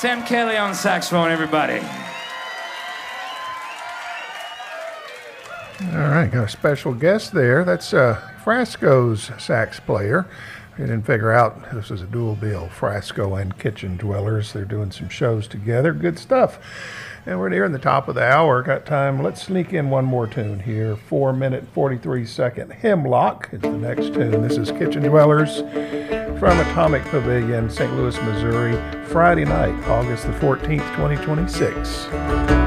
Sam Kelly on saxophone, everybody. All right, got a special guest there. That's Frasco's sax player. We didn't figure out this was a dual bill, Frasco and Kitchen Dwellers. They're doing some shows together. Good stuff. And we're nearing the top of the hour. Got time. Let's sneak in one more tune here. 4-minute, 43-second Hemlock is the next tune. This is Kitchen Dwellers from Atomic Pavilion, St. Louis, Missouri, Friday night, August the 14th, 2026.